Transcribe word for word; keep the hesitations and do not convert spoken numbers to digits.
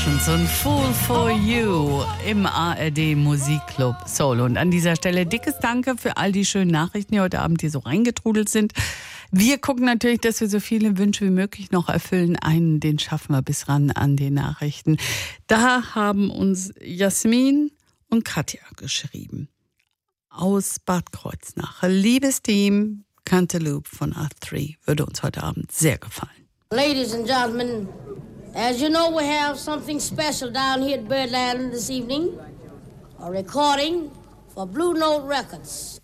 Emotions und Fool for You im A R D Musikclub Soul. Und an dieser Stelle dickes Danke für all die schönen Nachrichten, die heute Abend hier so reingetrudelt sind. Wir gucken natürlich, dass wir so viele Wünsche wie möglich noch erfüllen. Einen, den schaffen wir bis ran an die Nachrichten. Da haben uns Jasmin und Katja geschrieben. Aus Bad Kreuznach. Liebes Team, Cantaloupe von R drei würde uns heute Abend sehr gefallen. Ladies and gentlemen, as you know, we have something special down here at Birdland this evening. A recording for Blue Note Records.